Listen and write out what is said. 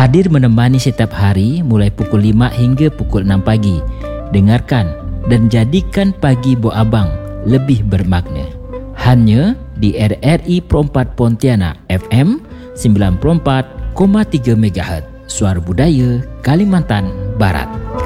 hadir menemani setiap hari mulai pukul 5 hingga pukul 6 pagi. Dengarkan dan jadikan pagi Bo Abang lebih bermakna. Hanya di RRI Pro 4 Pontianak FM 94,3 MHz, Suara Budaya Kalimantan Barat.